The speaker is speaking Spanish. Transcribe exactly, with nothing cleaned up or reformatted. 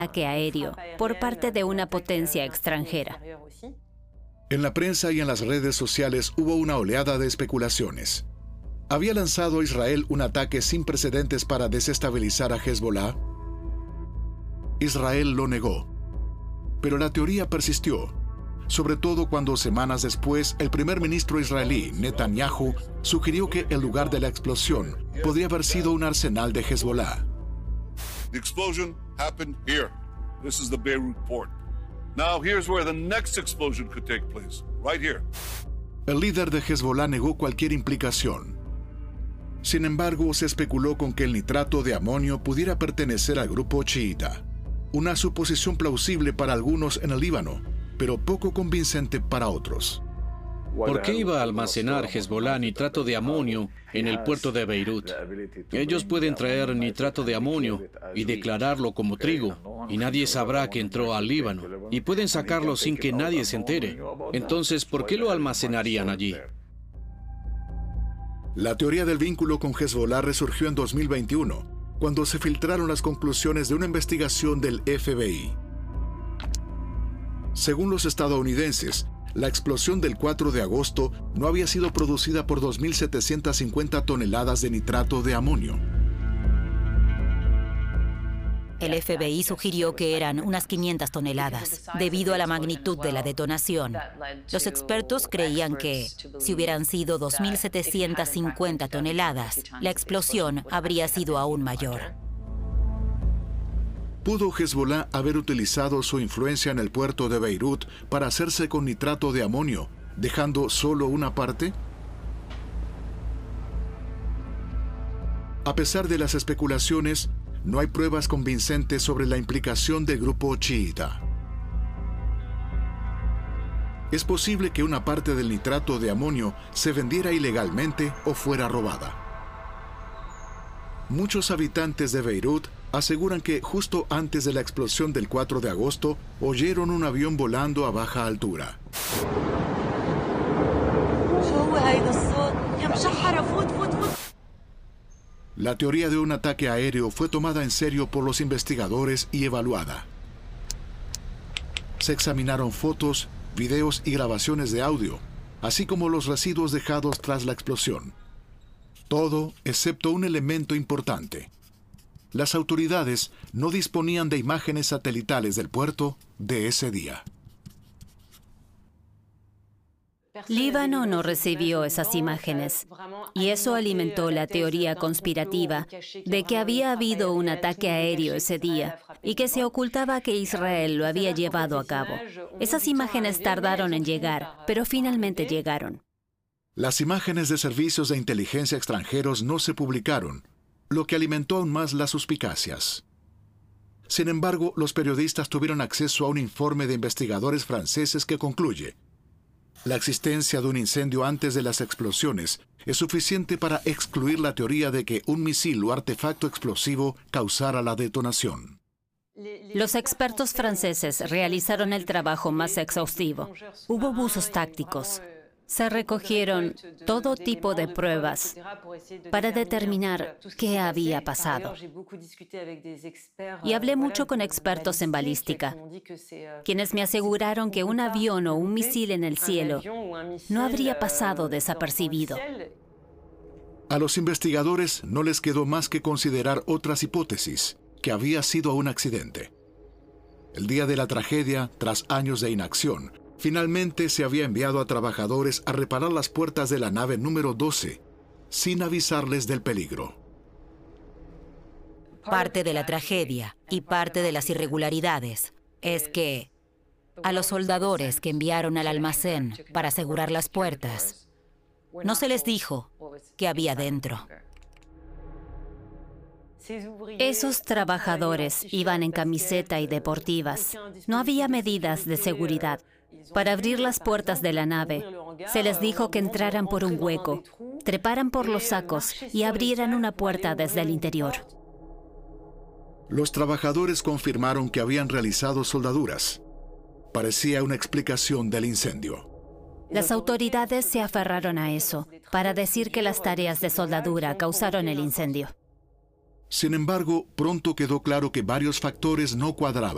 ataque aéreo por parte de una potencia extranjera. En la prensa y en las redes sociales hubo una oleada de especulaciones. ¿Había lanzado Israel un ataque sin precedentes para desestabilizar a Hezbollah? Israel lo negó. Pero la teoría persistió, sobre todo cuando semanas después el primer ministro israelí, Netanyahu, sugirió que el lugar de la explosión podría haber sido un arsenal de Hezbollah. The explosion happened here. This is the Beirut port. Now here's where the next explosion could take place, right here. El líder de Hezbollah negó cualquier implicación. Sin embargo, se especuló con que el nitrato de amonio pudiera pertenecer al grupo chiita. Una suposición plausible para algunos en el Líbano, pero poco convincente para otros. ¿Por qué iba a almacenar Hezbollah nitrato de amonio en el puerto de Beirut? Ellos pueden traer nitrato de amonio y declararlo como trigo, y nadie sabrá que entró al Líbano, y pueden sacarlo sin que nadie se entere. Entonces, ¿por qué lo almacenarían allí? La teoría del vínculo con Hezbollah resurgió en dos mil veintiuno, cuando se filtraron las conclusiones de una investigación del F B I. Según los estadounidenses, la explosión del cuatro de agosto no había sido producida por dos mil setecientas cincuenta toneladas de nitrato de amonio. El F B I sugirió que eran unas quinientas toneladas, debido a la magnitud de la detonación. Los expertos creían que, si hubieran sido dos mil setecientas cincuenta toneladas, la explosión habría sido aún mayor. ¿Pudo Hezbollah haber utilizado su influencia en el puerto de Beirut para hacerse con nitrato de amonio, dejando solo una parte? A pesar de las especulaciones, no hay pruebas convincentes sobre la implicación del grupo chiita. Es posible que una parte del nitrato de amonio se vendiera ilegalmente o fuera robada. Muchos habitantes de Beirut aseguran que justo antes de la explosión del cuatro de agosto oyeron un avión volando a baja altura. La teoría de un ataque aéreo fue tomada en serio por los investigadores y evaluada. Se examinaron fotos, videos y grabaciones de audio, así como los residuos dejados tras la explosión. Todo excepto un elemento importante. Las autoridades no disponían de imágenes satelitales del puerto de ese día. Líbano no recibió esas imágenes, y eso alimentó la teoría conspirativa de que había habido un ataque aéreo ese día y que se ocultaba que Israel lo había llevado a cabo. Esas imágenes tardaron en llegar, pero finalmente llegaron. Las imágenes de servicios de inteligencia extranjeros no se publicaron, lo que alimentó aún más las suspicacias. Sin embargo, los periodistas tuvieron acceso a un informe de investigadores franceses que concluye: la existencia de un incendio antes de las explosiones es suficiente para excluir la teoría de que un misil o artefacto explosivo causara la detonación. Los expertos franceses realizaron el trabajo más exhaustivo. Hubo buzos tácticos. Se recogieron todo tipo de pruebas para determinar qué había pasado. Y hablé mucho con expertos en balística, quienes me aseguraron que un avión o un misil en el cielo no habría pasado desapercibido. A los investigadores no les quedó más que considerar otras hipótesis, que había sido un accidente. El día de la tragedia, tras años de inacción, finalmente se había enviado a trabajadores a reparar las puertas de la nave número doce, sin avisarles del peligro. Parte de la tragedia y parte de las irregularidades es que a los soldadores que enviaron al almacén para asegurar las puertas, no se les dijo qué había dentro. Esos trabajadores iban en camiseta y deportivas. No había medidas de seguridad. Para abrir las puertas de la nave, se les dijo que entraran por un hueco, treparan por los sacos y abrieran una puerta desde el interior. Los trabajadores confirmaron que habían realizado soldaduras. Parecía una explicación del incendio. Las autoridades se aferraron a eso para decir que las tareas de soldadura causaron el incendio. Sin embargo, pronto quedó claro que varios factores no cuadraban.